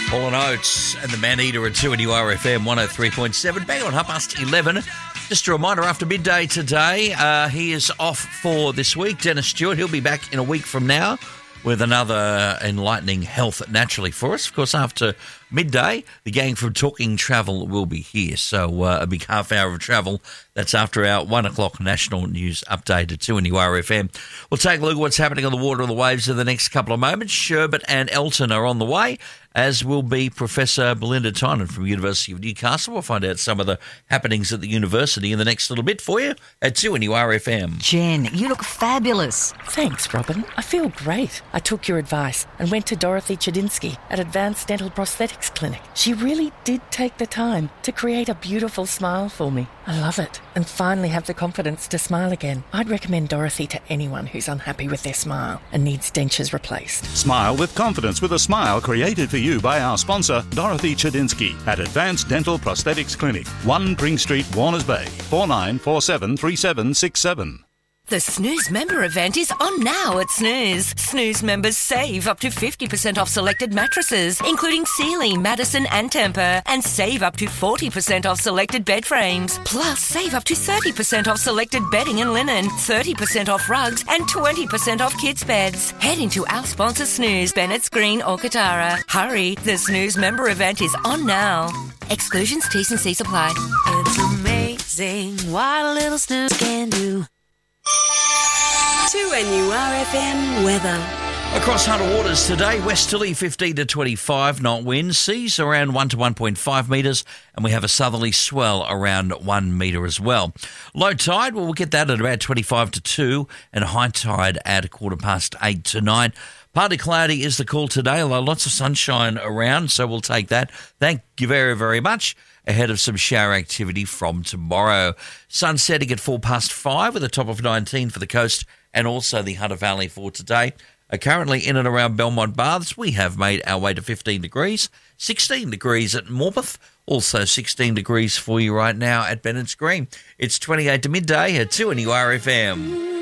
Hall & Oates and the Man-Eater at 2 and URFM 103.7. Bang on 11:30. Just a reminder, after midday today, he is off for this week. Dennis Stewart, he'll be back in a week from now with another enlightening health naturally for us. Of course, after midday, the gang from Talking Travel will be here. So a big half hour of travel. That's after our 1 o'clock national news update at 2 and URFM. We'll take a look at what's happening on the water and the waves in the next couple of moments. Sherbet and Elton are on the way, as will be Professor Belinda Tynan from University of Newcastle. We'll find out some of the happenings at the university in the next little bit for you at 2 and URFM. Jen, you look fabulous. Thanks, Robin. I feel great. I took your advice and went to Dorothy Chedinsky at Advanced Dental Prosthetics Clinic. She really did take the time to create a beautiful smile for me. I love it and finally have the confidence to smile again. I'd recommend Dorothy to anyone who's unhappy with their smile and needs dentures replaced. Smile with confidence with a smile created for you by our sponsor, Dorothy Chedinsky at Advanced Dental Prosthetics Clinic, 1 Pring Street, Warners Bay, 49473767. The Snooze member event is on now at Snooze. Snooze members save up to 50% off selected mattresses, including Sealy, Madison and Tempur, and save up to 40% off selected bed frames. Plus, save up to 30% off selected bedding and linen, 30% off rugs, and 20% off kids' beds. Head into our sponsor Snooze, Bennett's Green or Katara. Hurry, the Snooze member event is on now. Exclusions, T's and C's apply. It's amazing what a little snooze can do. 2NURFM weather. Across Hunter Waters today, westerly 15 to 25 knot winds, seas around 1 to 1.5 metres, and we have a southerly swell around 1 metre as well. Low tide, well, we'll get that at about 25 to 2, and high tide at 8:15 to 9. Partly cloudy is the call today, although lots of sunshine around, so we'll take that. Thank you very, very much. Ahead of some shower activity from tomorrow. Sun setting at 5:04 with a top of 19 for the coast and also the Hunter Valley for today. Currently in and around Belmont Baths, we have made our way to 15 degrees, 16 degrees at Morpeth, also 16 degrees for you right now at Bennett's Green. It's 28 to midday at 2 and URFM.